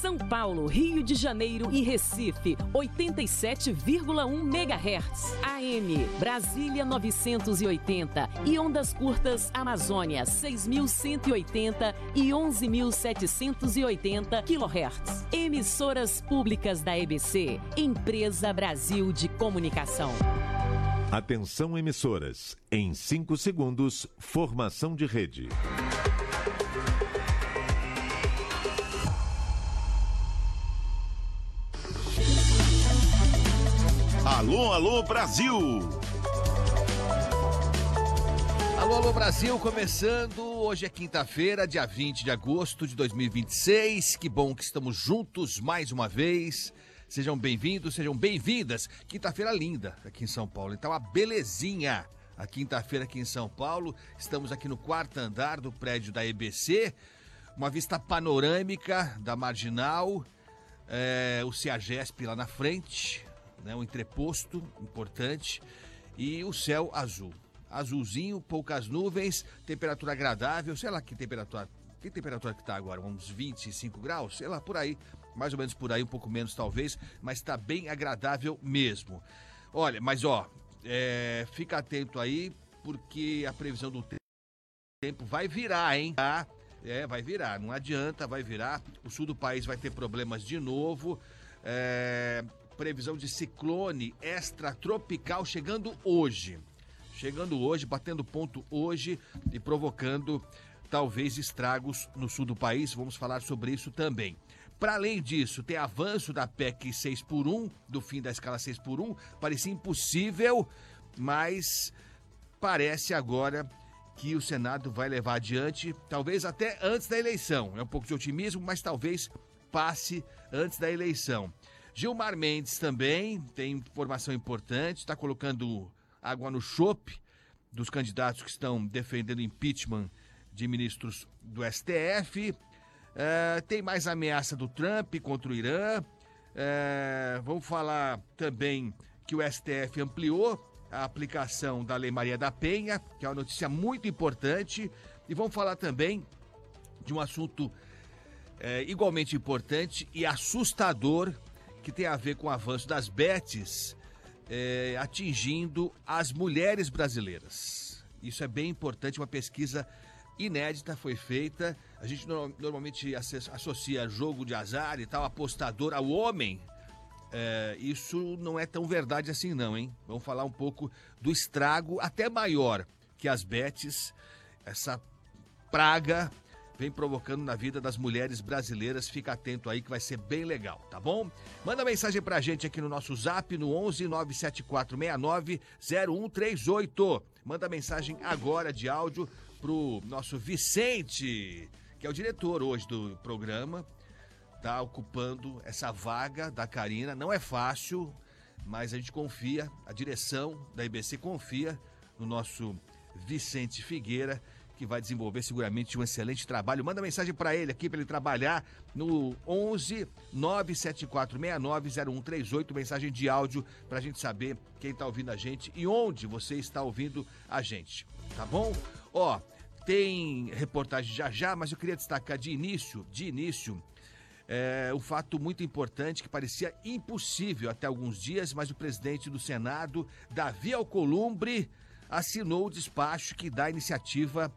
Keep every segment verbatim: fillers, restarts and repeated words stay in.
São Paulo, Rio de Janeiro e Recife, oitenta e sete vírgula um megahertz. A M, Brasília novecentos e oitenta e ondas curtas Amazônia seis mil cento e oitenta e onze mil setecentos e oitenta quilohertz. Emissoras públicas da E B C, Empresa Brasil de Comunicação. Atenção emissoras, em cinco segundos, formação de rede. Alô, alô, Brasil! Alô, alô, Brasil, começando. Hoje é quinta-feira, dia vinte de agosto de dois mil e vinte e seis. Que bom que estamos juntos mais uma vez. Sejam bem-vindos, sejam bem-vindas. Quinta-feira linda aqui em São Paulo. Então, a belezinha. A quinta-feira aqui em São Paulo. Estamos aqui no quarto andar do prédio da E B C. Uma vista panorâmica da Marginal. É, o CEAGESP lá na frente. Né, um entreposto importante e o céu azul, azulzinho, poucas nuvens, temperatura agradável, sei lá que temperatura, que temperatura que tá agora, uns vinte e cinco graus, sei lá, por aí, mais ou menos por aí, um pouco menos talvez, mas tá bem agradável mesmo. Olha, mas ó, é, fica atento aí, porque a previsão do tempo vai virar, hein, tá? É, vai virar, não adianta, vai virar, o sul do país vai ter problemas de novo, é... Previsão de ciclone extratropical chegando hoje. Chegando hoje, batendo ponto hoje e provocando talvez estragos no sul do país. Vamos falar sobre isso também. Para além disso, tem avanço da P E C seis por um, do fim da escala seis por um. Parecia impossível, mas parece agora que o Senado vai levar adiante, talvez até antes da eleição. É um pouco de otimismo, mas talvez passe antes da eleição. Gilmar Mendes também tem informação importante, está colocando água no chope dos candidatos que estão defendendo impeachment de ministros do S T F. Uh, tem mais ameaça do Trump contra o Irã. Uh, vamos falar também que o S T F ampliou a aplicação da Lei Maria da Penha, que é uma notícia muito importante. E vamos falar também de um assunto uh, igualmente importante e assustador, que tem a ver com o avanço das betes é, atingindo as mulheres brasileiras. Isso é bem importante, uma pesquisa inédita foi feita. A gente no, normalmente associa jogo de azar e tal, apostador ao homem. É, isso não é tão verdade assim não, hein? Vamos falar um pouco do estrago até maior que as betes, essa praga vem provocando na vida das mulheres brasileiras. Fica atento aí que vai ser bem legal, tá bom? Manda mensagem pra gente aqui no nosso zap no onze nove sete quatro seis nove zero um três oito. Manda mensagem agora de áudio pro nosso Vicente, que é o diretor hoje do programa, tá ocupando essa vaga da Karina. Não é fácil, mas a gente confia, a direção da E B C confia no nosso Vicente Figueira, que vai desenvolver seguramente um excelente trabalho. Manda mensagem para ele aqui, para ele trabalhar no onze nove sete quatro seis nove zero um três oito, mensagem de áudio para a gente saber quem está ouvindo a gente e onde você está ouvindo a gente, tá bom? Ó, tem reportagem já já, mas eu queria destacar de início, de início, é, um fato muito importante que parecia impossível até alguns dias, mas o presidente do Senado, Davi Alcolumbre, assinou o despacho que dá iniciativa,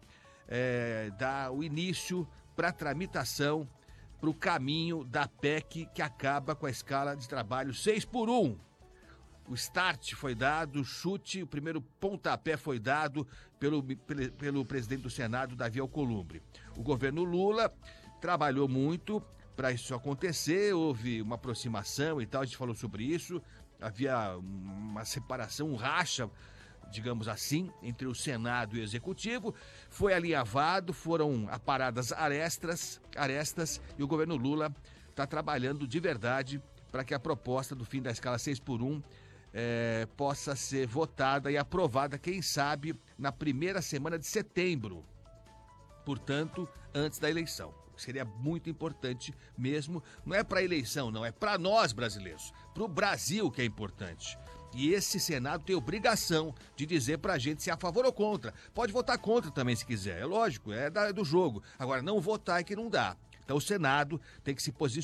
é, dá o início para a tramitação, para o caminho da P E C que acaba com a escala de trabalho seis por um. O start foi dado, o chute, o primeiro pontapé foi dado pelo, pelo, pelo presidente do Senado, Davi Alcolumbre. O governo Lula trabalhou muito para isso acontecer, houve uma aproximação e tal, a gente falou sobre isso, havia uma separação, um racha, digamos assim, entre o Senado e o Executivo, foi alinhavado, foram aparadas arestas, arestas e o governo Lula está trabalhando de verdade para que a proposta do fim da escala seis por um é, possa ser votada e aprovada, quem sabe, na primeira semana de setembro, portanto, antes da eleição. Seria muito importante mesmo, não é para a eleição, não, é para nós brasileiros, para o Brasil que é importante. E esse Senado tem obrigação de dizer pra gente se é a favor ou contra. Pode votar contra também se quiser, é lógico, é da, do jogo. Agora, não votar é que não dá. Então o Senado tem que se posicionar.